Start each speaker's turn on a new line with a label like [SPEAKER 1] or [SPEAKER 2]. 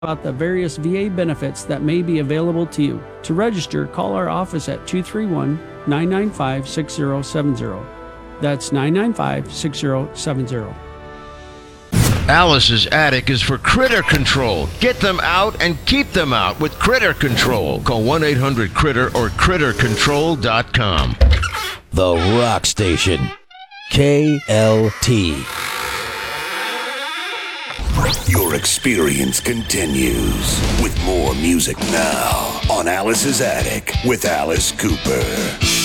[SPEAKER 1] about the various VA benefits that may be available to you. To register, call our office at 231-995-6070. That's 995-6070.
[SPEAKER 2] Alice's Attic is for critter control. Get them out and keep them out with Critter Control. Call 1-800-CRITTER or CritterControl.com.
[SPEAKER 3] The Rock Station. KLT.
[SPEAKER 4] Your experience continues with more music now on Alice's Attic with Alice Cooper.